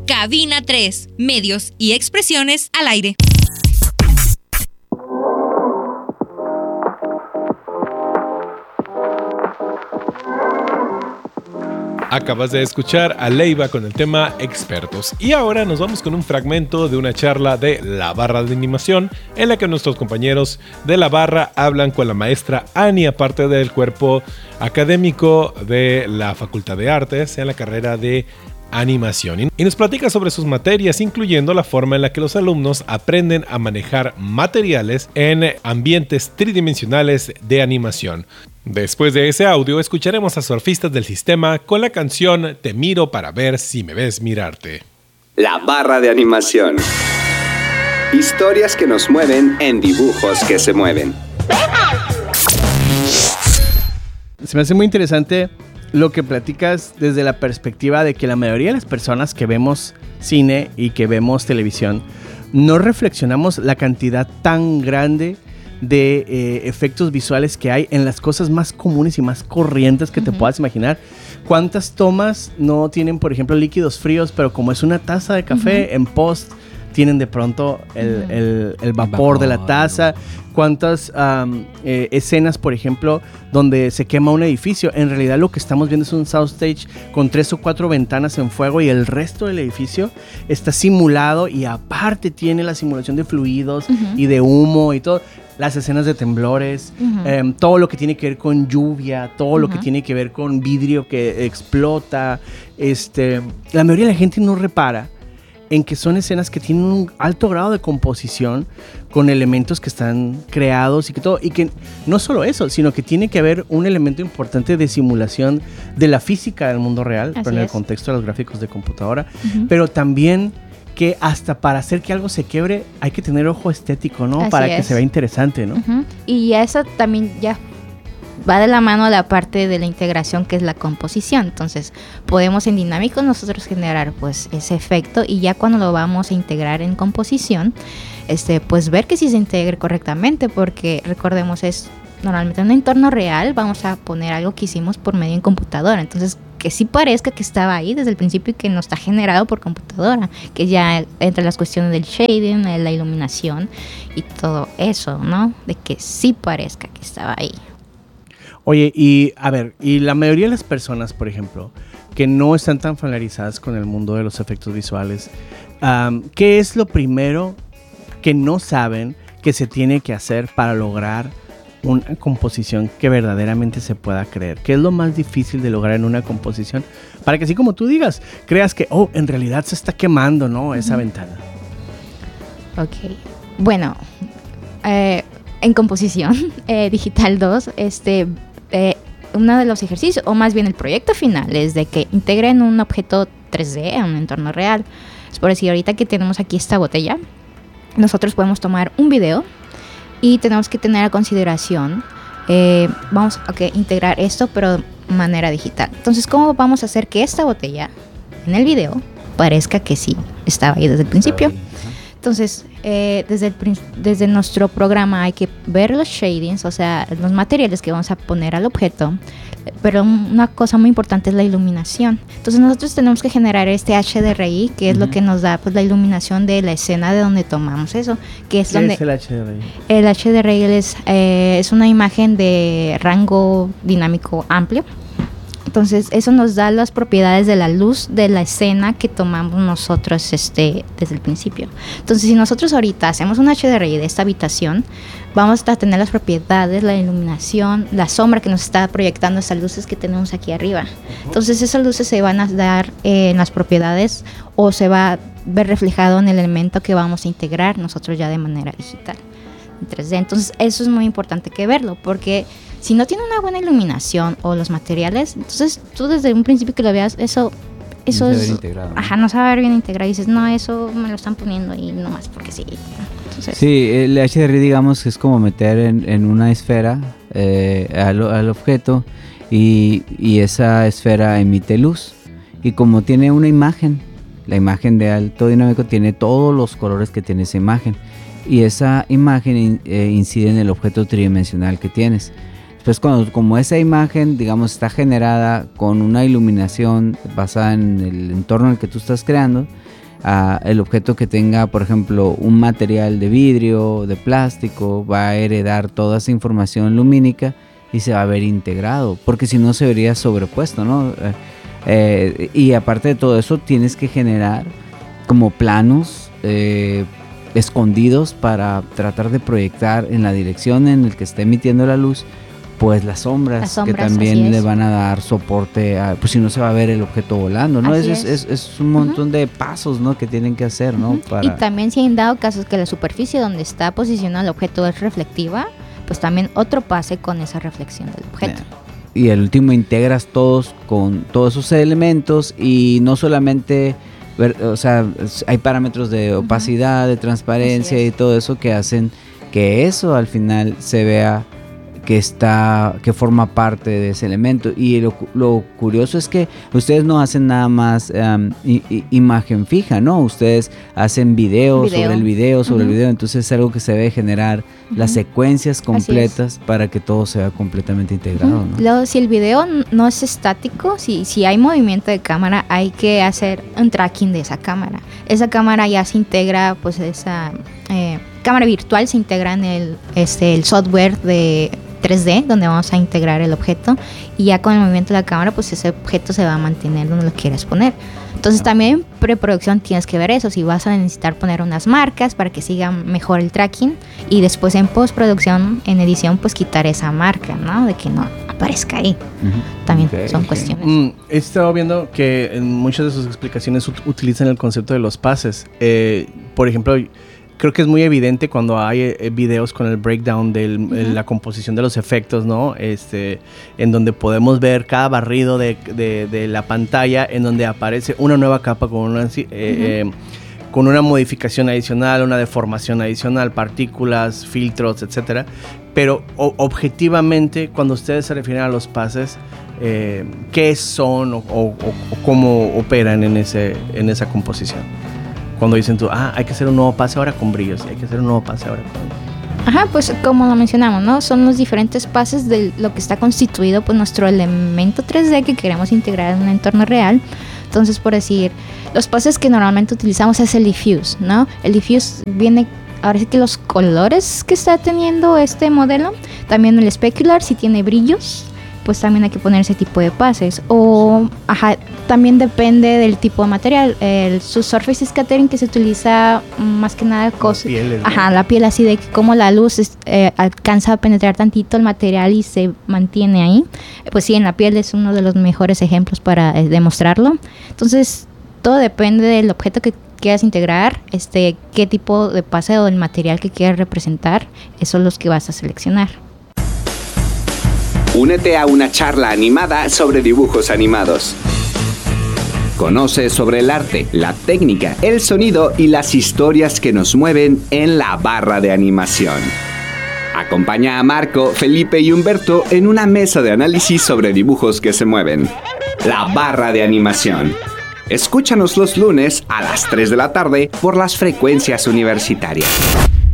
Cabina 3, medios y expresiones al aire. Acabas de escuchar a Leiva con el tema Expertos. Y ahora nos vamos con un fragmento de una charla de La Barra de Animación, en la que nuestros compañeros de La Barra hablan con la maestra Ani, parte del cuerpo académico de la Facultad de Artes en la carrera de animación. Y nos platica sobre sus materias, incluyendo la forma en la que los alumnos aprenden a manejar materiales en ambientes tridimensionales de animación. Después de ese audio, escucharemos a surfistas del sistema con la canción Te miro para ver si me ves mirarte. La Barra de Animación. Historias que nos mueven en dibujos que se mueven. Se me hace muy interesante lo que platicas desde la perspectiva de que la mayoría de las personas que vemos cine y que vemos televisión no reflexionamos la cantidad tan grande de efectos visuales que hay en las cosas más comunes y más corrientes que te puedas imaginar. ¿Cuántas tomas no tienen, por ejemplo, líquidos fríos, pero como es una taza de café, en post tienen de pronto el vapor de la taza? ¿Cuántas escenas, por ejemplo, donde se quema un edificio? En realidad lo que estamos viendo es un soundstage con 3 o 4 ventanas en fuego y el resto del edificio está simulado, y aparte tiene la simulación de fluidos y de humo y todo. Las escenas de temblores, todo lo que tiene que ver con lluvia, todo lo que tiene que ver con vidrio que explota. La mayoría de la gente no repara en que son escenas que tienen un alto grado de composición, con elementos que están creados y que no solo eso, sino que tiene que haber un elemento importante de simulación de la física del mundo real, pero en el contexto de los gráficos de computadora, pero también que hasta para hacer que algo se quiebre hay que tener ojo estético, ¿no? Para que se vea interesante, ¿no? Y eso también ya va de la mano a la parte de la integración, que es la composición. Entonces podemos en dinámicos nosotros generar pues ese efecto, y ya cuando lo vamos a integrar en composición, pues ver que sí se integre correctamente, porque recordemos, es normalmente en un entorno real vamos a poner algo que hicimos por medio en computadora, entonces que sí parezca que estaba ahí desde el principio y que no está generado por computadora, que ya entre las cuestiones del shading, de la iluminación y todo eso, ¿no? De que sí parezca que estaba ahí. Oye, y a ver, y la mayoría de las personas, por ejemplo, que no están tan familiarizadas con el mundo de los efectos visuales, ¿qué es lo primero que no saben que se tiene que hacer para lograr una composición que verdaderamente se pueda creer? ¿Qué es lo más difícil de lograr en una composición? Para que así como tú digas, creas que, en realidad se está quemando, ¿no? Esa ventana. Ok, bueno, en composición digital 2, uno de los ejercicios, o más bien el proyecto final, es de que integren un objeto 3D en un entorno real. Es por decir, ahorita que tenemos aquí esta botella, nosotros podemos tomar un video y tenemos que tener a consideración, vamos a integrar esto, pero de manera digital. Entonces, ¿cómo vamos a hacer que esta botella en el video parezca que sí estaba ahí desde el principio? Entonces, desde nuestro programa hay que ver los shadings, o sea, los materiales que vamos a poner al objeto, pero una cosa muy importante es la iluminación. Entonces nosotros tenemos que generar este HDRI, que es lo que nos da pues la iluminación de la escena de donde tomamos eso. ¿Qué es el HDRI? El HDRI es una imagen de rango dinámico amplio. Entonces eso nos da las propiedades de la luz de la escena que tomamos nosotros desde el principio. Entonces si nosotros ahorita hacemos un HDRI de esta habitación, vamos a tener las propiedades, la iluminación, la sombra que nos está proyectando esas luces que tenemos aquí arriba. Entonces esas luces se van a dar en las propiedades, o se va a ver reflejado en el elemento que vamos a integrar nosotros ya de manera digital en 3D. Entonces eso es muy importante que verlo, porque si no tiene una buena iluminación o los materiales, entonces tú desde un principio que lo veas, eso no es integrado, ¿no? No se va a ver bien integrado, y dices, no, eso me lo están poniendo ahí nomás porque sí. Entonces, sí, el HDR, digamos, es como meter en una esfera al objeto, y esa esfera emite luz, y como tiene una imagen, la imagen de alto dinámico tiene todos los colores que tiene esa imagen, y esa imagen incide en el objeto tridimensional que tienes. Pues como esa imagen, digamos, está generada con una iluminación basada en el entorno en el que tú estás creando, el objeto que tenga, por ejemplo, un material de vidrio, de plástico, va a heredar toda esa información lumínica y se va a ver integrado, porque si no se vería sobrepuesto, ¿no? Y aparte de todo eso, tienes que generar como planos escondidos para tratar de proyectar en la dirección en el que está emitiendo la luz, pues las sombras que también le van a dar soporte pues si no se va a ver el objeto volando, ¿no? Es un montón de pasos, ¿no? Que tienen que hacer, ¿no? Y también si han dado casos que la superficie donde está posicionado el objeto es reflectiva, pues también otro pase con esa reflexión del objeto. Y al último integras con todos esos elementos y no solamente... O sea, hay parámetros de opacidad, de transparencia y todo eso que hacen que eso al final se vea que forma parte de ese elemento. Y lo curioso es que ustedes no hacen nada más imagen fija, ¿no? Ustedes hacen video sobre el video sobre el video, entonces es algo que se debe generar las secuencias completas para que todo sea completamente integrado, ¿no? Luego, si el video no es estático, si hay movimiento de cámara, hay que hacer un tracking de esa cámara. Esa cámara ya se integra, pues esa cámara virtual se integra en el software de 3D, donde vamos a integrar el objeto, y ya con el movimiento de la cámara, pues ese objeto se va a mantener donde lo quieras poner. Entonces también en preproducción tienes que ver eso, si vas a necesitar poner unas marcas para que siga mejor el tracking, y después en postproducción, en edición, pues quitar esa marca, ¿no? De que no aparezca ahí. También son cuestiones. He estado viendo que en muchas de sus explicaciones utilizan el concepto de los pases. Por ejemplo, creo que es muy evidente cuando hay videos con el breakdown de la composición de los efectos, ¿no? En donde podemos ver cada barrido de la pantalla, en donde aparece una nueva capa con una modificación adicional, una deformación adicional, partículas, filtros, etcétera. Pero objetivamente, cuando ustedes se refieren a los pases, ¿qué son o cómo operan en esa composición? Cuando dicen tú, hay que hacer un nuevo pase ahora con brillos, hay que hacer un nuevo pase ahora con... Ajá, pues como lo mencionamos, ¿no? Son los diferentes pases de lo que está constituido pues nuestro elemento 3D que queremos integrar en un entorno real. Entonces, por decir, los pases que normalmente utilizamos es el diffuse, ¿no? El diffuse viene, ahora sí que los colores que está teniendo este modelo. También el specular, si tiene brillos, pues también hay que poner ese tipo de pases. O, también depende del tipo de material. El surface scattering, que se utiliza más que nada la piel, así de que como la luz alcanza a penetrar tantito el material y se mantiene ahí. Pues sí, en la piel es uno de los mejores ejemplos para demostrarlo. Entonces, todo depende del objeto que quieras integrar, qué tipo de pase o el material que quieras representar. Esos son los que vas a seleccionar. Únete a una charla animada sobre dibujos animados. Conoce sobre el arte, la técnica, el sonido y las historias que nos mueven en la barra de animación. Acompaña a Marco, Felipe y Humberto en una mesa de análisis sobre dibujos que se mueven. La barra de animación. Escúchanos los lunes a las 3 de la tarde por las frecuencias universitarias.